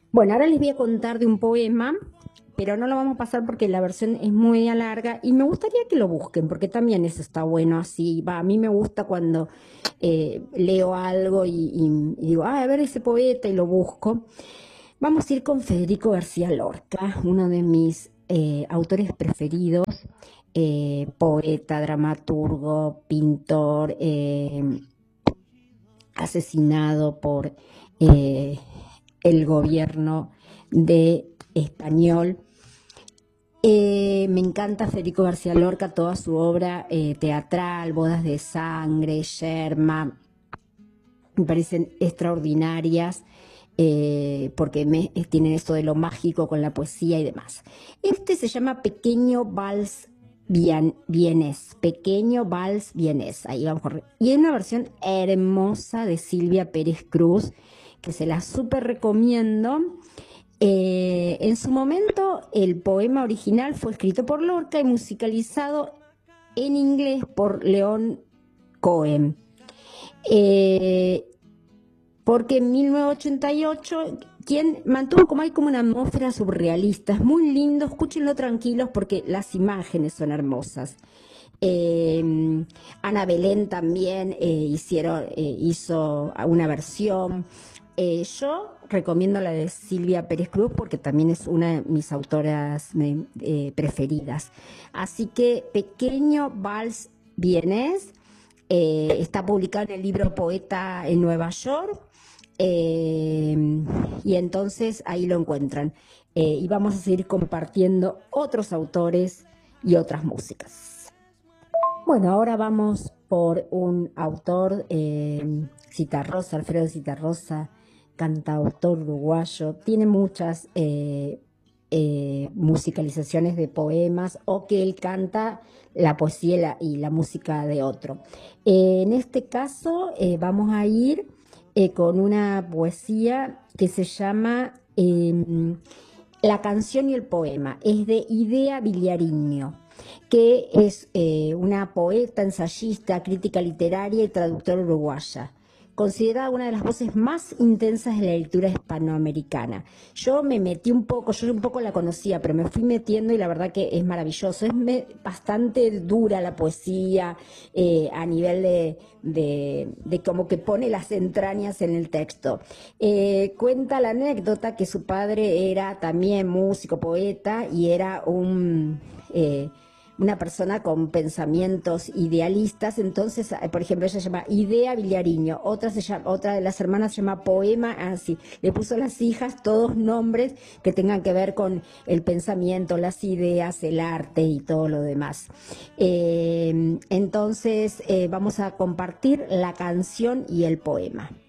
Bueno, ahora les voy a contar de un poema, pero no lo vamos a pasar porque la versión es muy larga y me gustaría que lo busquen, porque también eso está bueno así. Va, a mí me gusta cuando leo algo y digo, "Ah, a ver ese poeta y lo busco". Vamos a ir con Federico García Lorca, uno de mis autores preferidos, poeta, dramaturgo, pintor, asesinado por eh, el gobierno de español. Me encanta Federico García Lorca, toda su obra teatral, Bodas de Sangre, Yerma, me parecen extraordinarias porque tienen esto de lo mágico con la poesía y demás. Este se llama Pequeño Vals Vienés, Pequeño Vals Vienés, ahí vamos a y hay una versión hermosa de Silvia Pérez Cruz que se la súper recomiendo. En su momento, el poema original fue escrito por Lorca y musicalizado en inglés por León Cohen. Eh, Porque en 1988, quien mantuvo como hay como una atmósfera surrealista, es muy lindo, escúchenlo tranquilos porque las imágenes son hermosas. Ana Belén también hizo una versión. Yo recomiendo la de Silvia Pérez Cruz porque también es una de mis autoras preferidas. Así que Pequeño Vals Vienés está publicado en el libro Poeta en Nueva York. eh, y entonces ahí lo encuentran. Y vamos a seguir compartiendo otros autores y otras músicas. Bueno, ahora vamos por un autor, Citarrosa, Alfredo Citarrosa, cantautor uruguayo. Tiene muchas musicalizaciones de poemas o que él canta la poesía y la música de otro. En este caso vamos a ir con una poesía que se llama La canción y el poema. Es de Idea Villariño, que es una poeta, ensayista, crítica literaria y traductora uruguaya, considerada una de las voces más intensas de la lectura hispanoamericana. Yo me metí un poco, yo un poco la conocía, pero me fui metiendo y la verdad que es maravilloso. Es bastante dura la poesía a nivel de como que pone las entrañas en el texto. Cuenta la anécdota que su padre era también músico, poeta y era una persona con pensamientos idealistas. Entonces, por ejemplo, ella se llama Idea Villariño, otra de las hermanas se llama Poema, así, le puso a las hijas todos nombres que tengan que ver con el pensamiento, las ideas, el arte y todo lo demás. Entonces, vamos a compartir la canción y el poema.